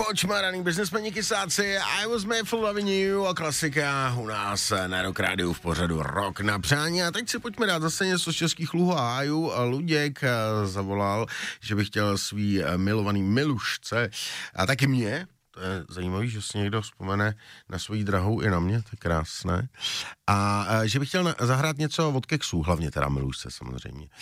Čmaraný biznesmeni kysáci, I was made for loving you a klasika u nás na Rock Rádiu v pořadu Rock na přání. A teď si pojďme dát zase něco z českých luhu a hájů. Luděk zavolal, že by chtěl svý milovaný milušce a taky mě. To je zajímavý, že si někdo vzpomene na svoji drahou i na mě, to je krásné. A že bych chtěl zahrát něco od Kexů, hlavně teda milušce samozřejmě.